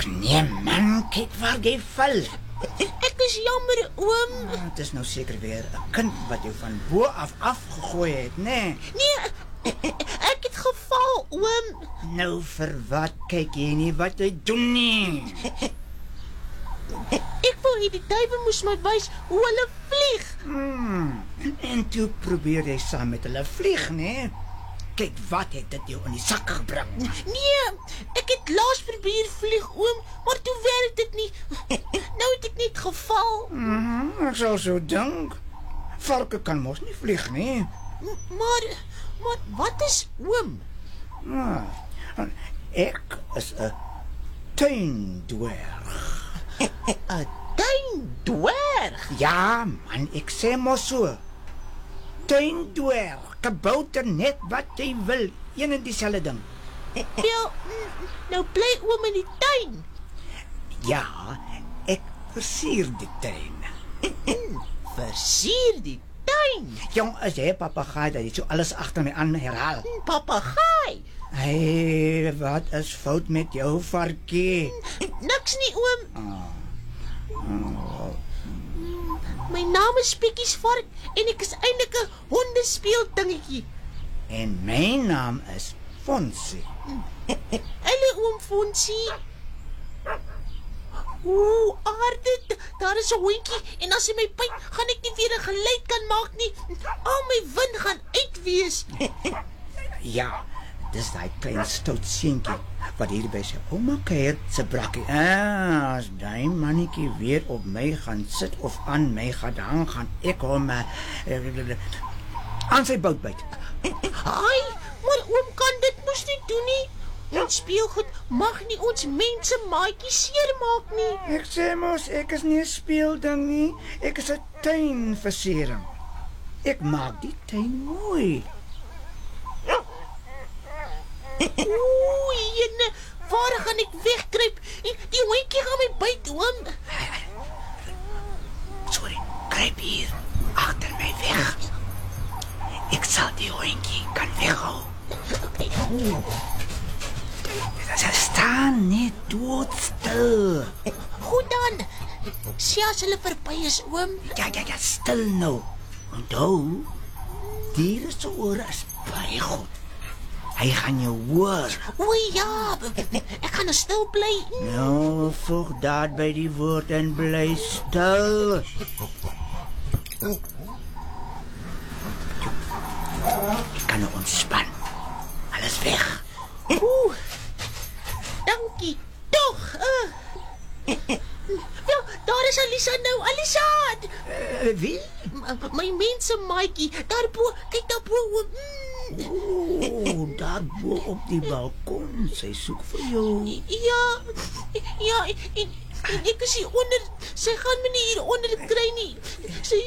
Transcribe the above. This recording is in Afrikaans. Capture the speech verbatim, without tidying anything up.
Ag nee man, kyk waar jy val. Ek is jammer, oom. Ah, het is nou seker weer 'n kind wat jou van bo af afgegooi het, né? Nee, ek het geval, oom. Nou vir wat kyk jy nie wat jy doen nie? Ek wou hê die duiwe moes my wys hoe hulle vlieg. Hmm. En toe probeer jy saam met hulle vlieg, né? Kyk wat het dit jou in die sak gebring. Nee, ek het laas probeer vlieg, oom, maar toe werk dit nie. Nou het ek net geval. Mhm, ek sou so dink. Varke kan mos nie vlieg nie. Maar, maar wat is oom? Ah, ek is 'n tuindwerg. 'n Tuindwerg? Ja, man, ek sê mos so. Tuindwerg, kabouter, net wat jy wil, een en dieselfde ding. Wel, nou bly oom in die tuin. Ja, ek versier die tuin. Versier die tuin. Jong, as jy 'n papegaai dat jy so alles agter my aan herhaal. Papegaai. Hey, wat is fout met jou varkie? Niks nie, oom. Ah. My naam is Pikkies Vark en ek is eintlik 'n hondespeeldingetjie. En my naam is Fonsie. Hallo oom Fonsie. Ooh, aarde, daar is 'n hondjie en as hy my byt, gaan ek nie weer 'n geluid kan maak nie. Al my wind gaan uit wees. Ja, dis daai klein stout seentjie wat hier by sy ouma kuier se brakkie. Ah, as daai mannetjie weer op my gaan sit of aan my gaan hang, gaan ek hom uh, aan sy bout byt. Haai, maar oom kan dit mos nie doen nie. Ons speelgoed mag nie ons mense maatjies seermaak nie. Ek sê mos, ek is nie 'n speelding nie. Ek is 'n tuinversiering. Ek maak die tuin mooi. Oei, jene, waar gaan ek wegkruip? Die hondjie gaan my byt, oom. Sorry, kruip hier agter my weg. Ek sal die hondjie kan weghou. Sy staan net doodstil. Goed dan. Sê as hulle verby is, oom. Ja, ja, ja, stil nou. Onthou, diere se ore is baie goed. Hy gaan jou hoor. Oei, ja, ek gaan nou stil bly. Nou, voeg daar by die woord en bly stil. Ek kan nou ontspan. Alles weg. Oeh, dankie, tog. Uh. Ja, daar is Alisa nou, Alisa. Uh, wie? M- my mense maatjie, daarbo, kyk daarbo, oom. Mm. O, daar bo op die balkon. Sy soek vir jou. Ja, ja, en, en ek is hier onder. Sy gaan my nie hier onder kry nie. Sy